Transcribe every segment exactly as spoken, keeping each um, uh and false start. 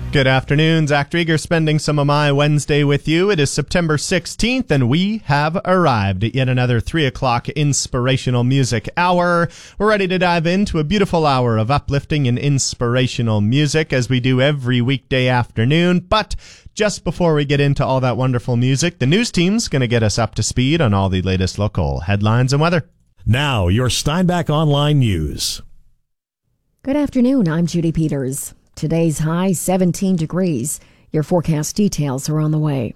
Good afternoon, Zach Drieger spending some of my Wednesday with you. It is September sixteenth, and we have arrived at yet another three o'clock inspirational music hour. We're ready to dive into a beautiful hour of uplifting and inspirational music, as we do every weekday afternoon. But just before we get into all that wonderful music, the news team's going to get us up to speed on all the latest local headlines and weather. Now, your Steinbach Online News. Good afternoon, I'm Judy Peters. Today's high, seventeen degrees. Your forecast details are on the way.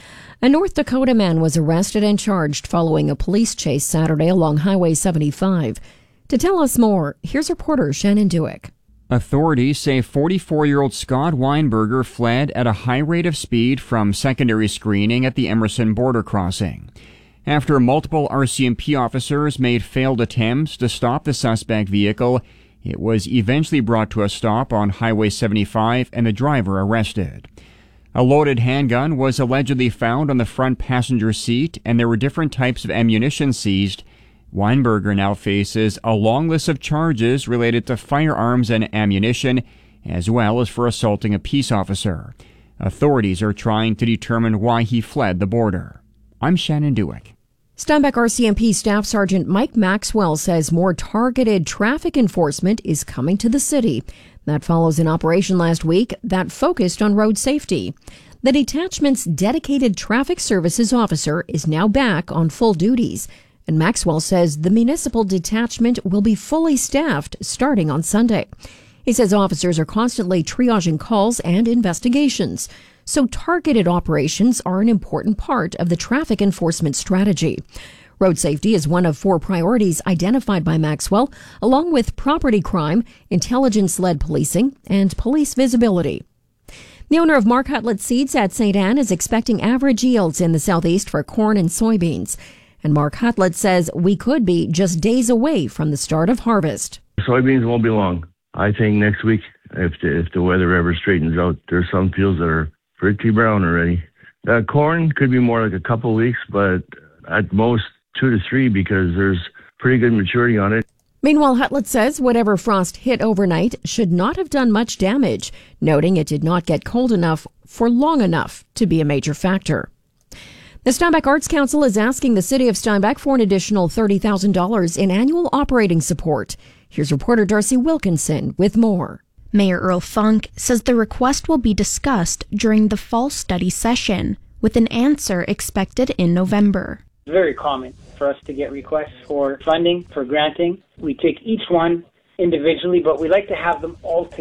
A North Dakota man was arrested and charged following a police chase Saturday along Highway seventy-five. To tell us more, here's reporter Shannon Dewick. Authorities say forty-four-year-old Scott Weinberger fled at a high rate of speed from secondary screening at the Emerson border crossing. After multiple R C M P officers made failed attempts to stop the suspect vehicle, it was eventually brought to a stop on Highway seventy-five and the driver arrested. A loaded handgun was allegedly found on the front passenger seat, and there were different types of ammunition seized. Weinberger now faces a long list of charges related to firearms and ammunition, as well as for assaulting a peace officer. Authorities are trying to determine why he fled the border. I'm Shannon Dewick. Steinbach R C M P Staff Sergeant Mike Maxwell says more targeted traffic enforcement is coming to the city. That follows an operation last week that focused on road safety. The detachment's dedicated traffic services officer is now back on full duties, and Maxwell says the municipal detachment will be fully staffed starting on Sunday. He says officers are constantly triaging calls and investigations. So targeted operations are an important part of the traffic enforcement strategy. Road safety is one of four priorities identified by Maxwell, along with property crime, intelligence-led policing, and police visibility. The owner of Mark Hutlett Seeds at Saint Anne is expecting average yields in the southeast for corn and soybeans. And Mark Hutlett says we could be just days away from the start of harvest. Soybeans won't be long. I think next week, if the, if the weather ever straightens out, there's some fields that are pretty brown already. Uh, corn could be more like a couple weeks, but at most two to three because there's pretty good maturity on it. Meanwhile, Hutlett says whatever frost hit overnight should not have done much damage, noting it did not get cold enough for long enough to be a major factor. The Steinbach Arts Council is asking the city of Steinbach for an additional thirty thousand dollars in annual operating support. Here's reporter Darcy Wilkinson with more. Mayor Earl Funk says the request will be discussed during the fall study session, with an answer expected in November. It's very common for us to get requests for funding, for granting. We take each one individually, but we like to have them all together.